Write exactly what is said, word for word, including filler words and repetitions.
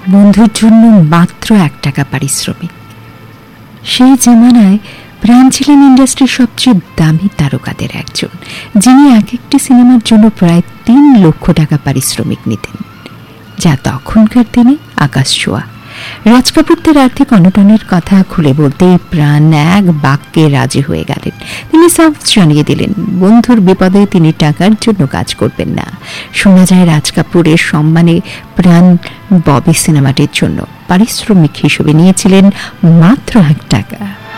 বন্ধুর জন্য মাত্র এক টাকা পারিশ্রমিক। সেই জামানায় প্রাণ ছিলেন ইন্ডাস্ট্রির সবচেয়ে দামি তারকাদের একজন, যিনি এক একটি সিনেমার জন্য প্রায় তিন লক্ষ টাকা পারিশ্রমিক নিতেন, যা তখনকার দিনে আকাশ ছোঁয়া। রাজ কাপুর তার আর্থিক অনটনের কথা খুলে বলতেই প্রাণ এক বাক্যে রাজি হয়ে গেলেন। তিনি সাফ জানিয়ে দিলেন, বন্ধুর বিপদে তিনি টাকার জন্য কাজ করবেন না। শোনা যায় রাজ কাপুরের সম্মানে প্রাণ ববি সিনেমাটির জন্য পারিশ্রমিক হিসেবে নিয়েছিলেন মাত্র এক টাকা।